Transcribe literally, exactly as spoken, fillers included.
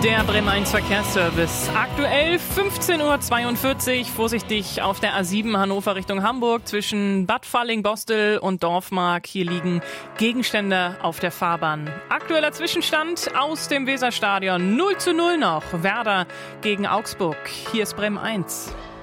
Der Bremen eins Verkehrsservice. Aktuell fünfzehn Uhr zweiundvierzig. Vorsichtig auf der A sieben Hannover Richtung Hamburg zwischen Bad Falling-Bostel und Dorfmark. Hier liegen Gegenstände auf der Fahrbahn. Aktueller Zwischenstand aus dem Weserstadion. null zu null noch. Werder gegen Augsburg. Hier ist Bremen eins.